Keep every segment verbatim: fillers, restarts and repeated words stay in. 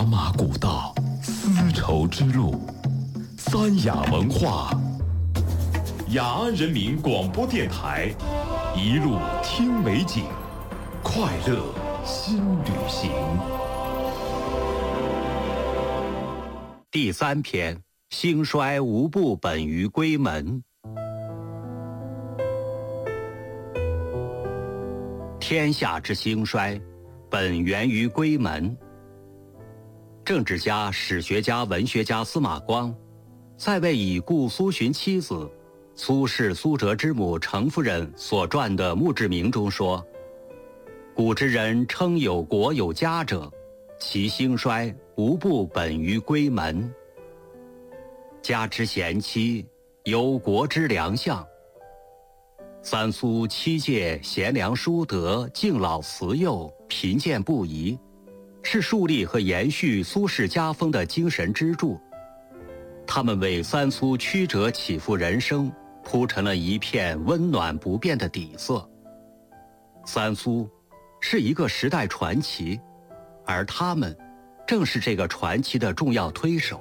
马古道，丝绸之路，三雅文化。雅安人民广播电台，一路听美景，快乐新旅行。 第三篇：兴衰无不本于归门。天下之兴衰，本源于归门。政治家、史学家、文学家司马光，在为已故苏洵妻子苏轼苏辙之母程夫人所撰的墓志铭中说：古之人称有国有家者，其兴衰无不本于归门。家之贤妻，有国之良相。三苏七戒贤良淑德，敬老慈幼，贫贱不移，是树立和延续苏轼家风的精神支柱。他们为三苏曲折起伏人生铺陈了一片温暖不变的底色。三苏是一个时代传奇，而他们正是这个传奇的重要推手。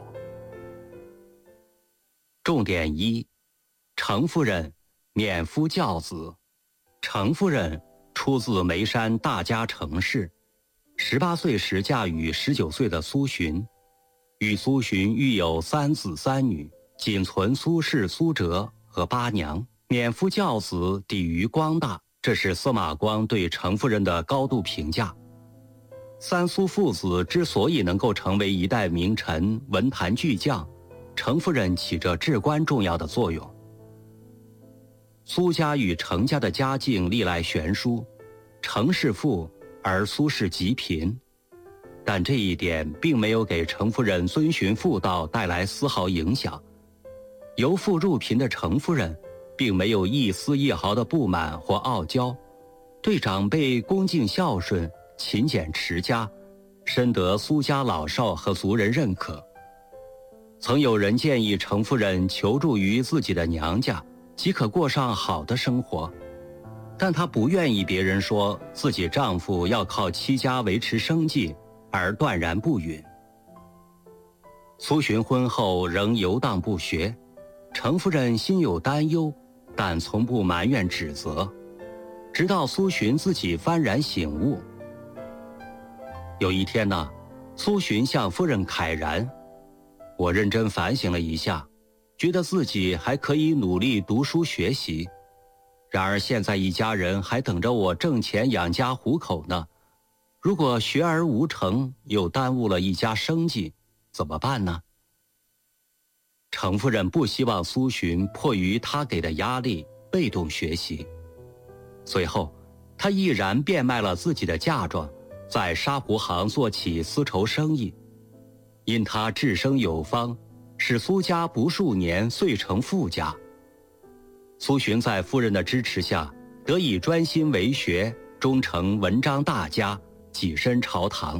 重点一：程夫人免夫教子。程夫人出自眉山大家程氏，十八岁时嫁与十九岁的苏洵，与苏洵育有三子三女，仅存苏轼、苏辙和八娘。免夫教子，抵于光大，这是司马光对程夫人的高度评价。三苏父子之所以能够成为一代名臣、文坛巨匠，程夫人起着至关重要的作用。苏家与程家的家境历来悬殊，程氏富而苏氏极贫，但这一点并没有给程夫人遵循妇道带来丝毫影响。由富入贫的程夫人并没有一丝一毫的不满或傲娇，对长辈恭敬孝顺，勤俭持家，深得苏家老少和族人认可。曾有人建议程夫人求助于自己的娘家，即可过上好的生活，但她不愿意别人说自己丈夫要靠妻家维持生计，而断然不允。苏洵婚后仍游荡不学，程夫人心有担忧，但从不埋怨指责，直到苏洵自己幡然醒悟。有一天呢，苏洵向夫人慨然：我认真反省了一下，觉得自己还可以努力读书学习，然而现在一家人还等着我挣钱养家糊口呢，如果学而无成，又耽误了一家生计，怎么办呢？程夫人不希望苏洵迫于他给的压力被动学习，随后她毅然变卖了自己的嫁妆，在纱布行做起丝绸生意。因他治生有方，使苏家不数年遂成富家。苏洵在夫人的支持下，得以专心为学，终成文章大家，跻身朝堂。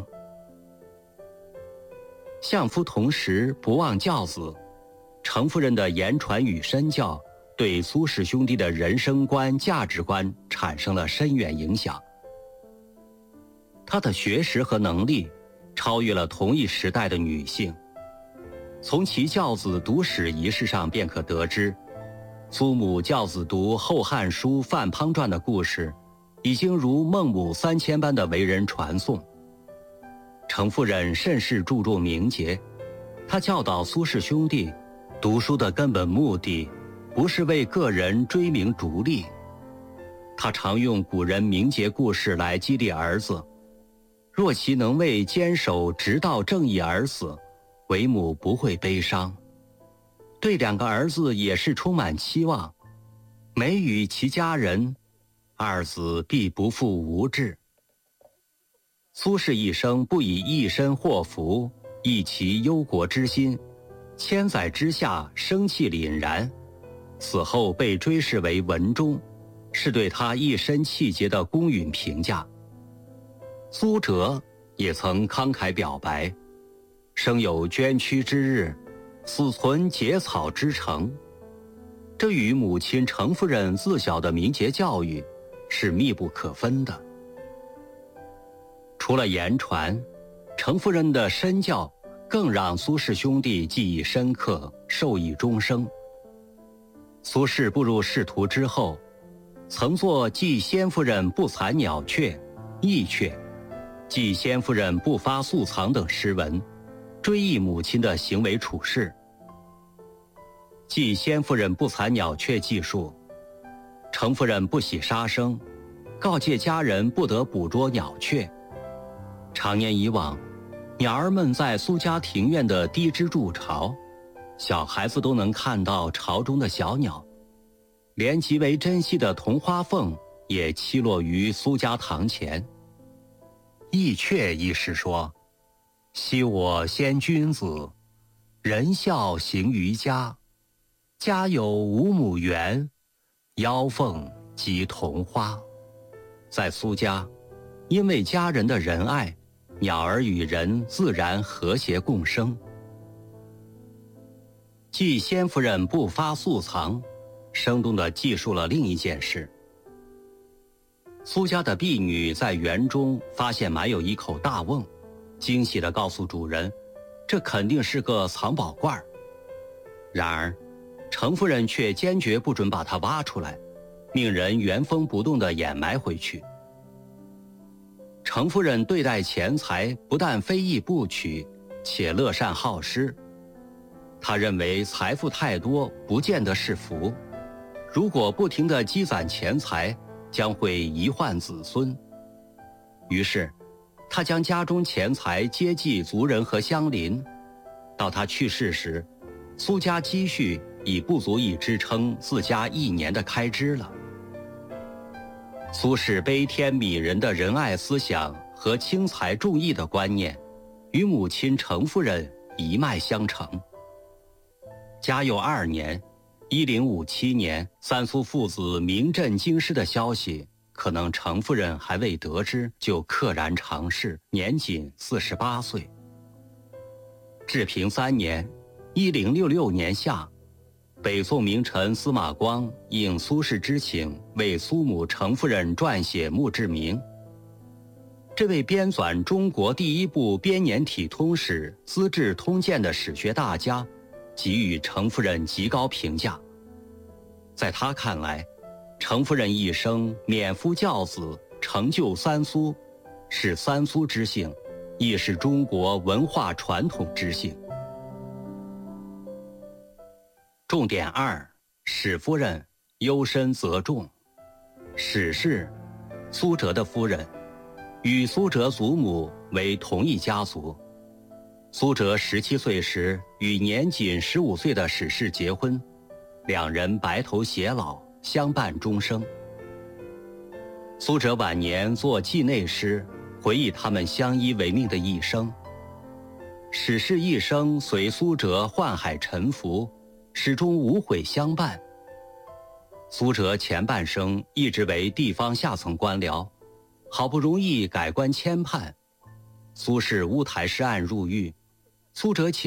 相夫同时，不忘教子。程夫人的言传与身教，对苏氏兄弟的人生观、价值观产生了深远影响。她的学识和能力超越了同一时代的女性。从其教子读史仪式上便可得知，苏母教子读《后汉书·范滂传》的故事，已经如孟母三迁般的为人传颂。程夫人甚是注重名节，她教导苏氏兄弟，读书的根本目的不是为个人追名逐利。她常用古人名节故事来激励儿子，若其能为坚守直道正义而死，为母不会悲伤。对两个儿子也是充满期望，每与其家人，二子必不负无志。苏轼一生不以一身祸福，以其忧国之心，千载之下生气凛然，死后被追谥为文忠，是对他一身气节的公允评价。苏辙也曾慷慨表白：生有捐躯之日，死存结草之城。这与母亲程夫人自小的名节教育是密不可分的。除了言传， 程夫人的身教更让苏轼兄弟记忆深刻，受益终生。苏轼步入仕途之后，曾作《记先夫人不蚕鸟雀》《义雀》《记先夫人不发素藏》等诗文，追忆母亲的行为处事。《记先夫人不蚕鸟雀》记述，程夫人不喜杀生，告诫家人不得捕捉鸟雀。长年以往，鸟儿们在苏家庭院的低枝筑巢，小孩子都能看到巢中的小鸟，连极为珍惜的铜花凤也栖落于苏家堂前。义雀一诗说：昔我先君子，仁孝行于家，家有五亩园，腰凤及铜花。在苏家，因为家人的仁爱，鸟儿与人自然和谐共生。记先夫人不发素藏，生动地记述了另一件事。苏家的婢女在园中发现埋有一口大瓮，惊喜地告诉主人，这肯定是个藏宝罐。然而程夫人却坚决不准把它挖出来，命人原封不动地掩埋回去。程夫人对待钱财不但非议不取，且乐善好施。她认为财富太多不见得是福，如果不停地积攒钱财，将会遗患子孙。于是她将家中钱财接济族人和乡邻。到她去世时，苏家积蓄已不足以支撑自家一年的开支了。苏轼悲天悯人的仁爱思想和轻财重义的观念，与母亲程夫人一脉相承。嘉佑二年一零五七年，三苏父子名震京师的消息，可能程夫人还未得知，就溘然长逝，年仅四十八岁。治平三年一零六六年夏，北宋名臣司马光应苏轼之请，为苏母程夫人撰写墓志铭。这位编纂中国第一部编年体通史《资治通鉴》的史学大家，给予程夫人极高评价。在他看来，程夫人一生免夫教子，成就三苏，是三苏之幸，亦是中国文化传统之幸。重点二：史夫人忧深则重。史氏，苏辙的夫人，与苏辙祖母为同一家族。苏辙十七岁时与年仅十五岁的史氏结婚，两人白头偕老，相伴终生。苏辙晚年作纪内诗，回忆他们相依为命的一生。史氏一生随苏辙宦海沉浮，始终无悔相伴。苏辙前半生一直为地方下层官僚，好不容易改官迁判，苏轼乌台诗案入狱，苏辙请